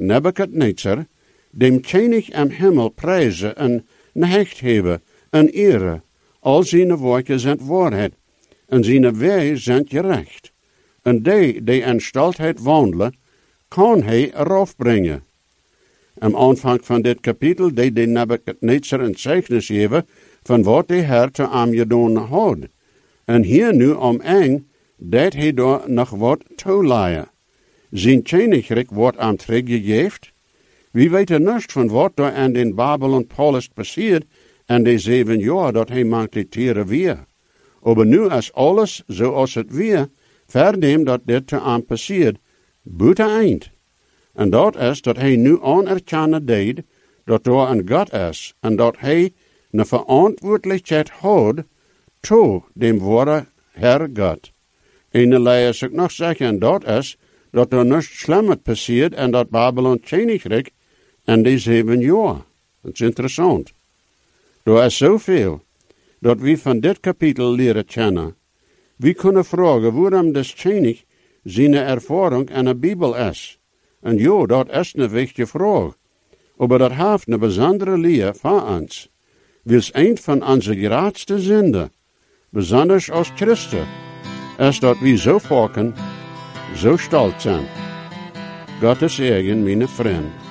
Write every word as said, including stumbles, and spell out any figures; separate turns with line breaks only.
Nebuchadnezzar, dem König am Himmel prijzen en necht hebben en ere. Al zijn woorden zijn waarheid, en zijn wegen zijn gerecht. En die, die in stalheid wandelen, kan hij erop brengen. Am aanvang van dit kapitel deed de Nebuchadnezzar een zeichnis geven van wat de Heer te hem gedaan had. En hier nu om eng, dat hij daar nog wat toeleien. Zijn koninkrijk wordt hem teruggegeven. We weten niets van wat daar aan den Babylon Paulus passiert en de zeven jaar dat hij manketeerde weer. Maar nu is alles zoals het weer, verneem dat dit te hem passiert, buiten eind. En dat is dat hij nu anerkennen deed dat er een God is en dat hij een verantwoordelijkheid had toe dem ware Herr God. En dan lees ik nog zeggen, en dat is dat er niets slimmer passiert en dat Babylon koninkrijk in die zeven jaar. Dat is interessant. Er is zoveel dat we van dit kapitel leren kennen. We kunnen vragen waarom des koning zijn ervaring in de Bijbel is. En ja, dat is een wichtige vraag. Maar dat heeft een bijzondere leer van ons. Wils een van onze grootste zinden, besonders als Christen, is dat we zo vaak zo stolz zijn. Gottes eigen, mijn vriend.